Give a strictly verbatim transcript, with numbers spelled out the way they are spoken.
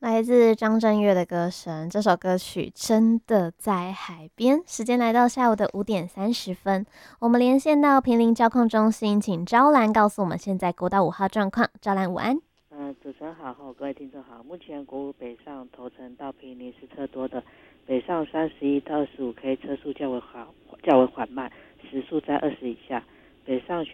来自张震岳的歌声，这首歌曲真的在海边。时间来到下午的五点三十分，我们连线到坪林交控中心，请招兰告诉我们现在国道五号状况。招兰午安。 呃，主持人好，各位听众好。目前国五北上头城到坪林是车多的，北上三十一到二十五 K 车速较为缓较为缓慢，时速在二十以下。北上